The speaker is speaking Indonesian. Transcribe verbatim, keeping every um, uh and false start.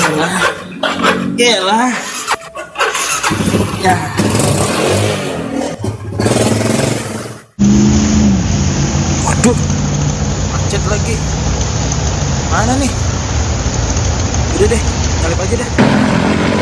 Yalah, yalah, ya. Waduh, macet lagi. Mana nih? Udah deh, nyalip aja deh.